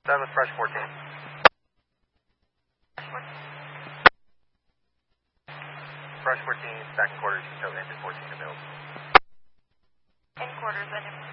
Done with Fresh 14. Fresh 14, second quarters, so engine 14 available. In quarters, engine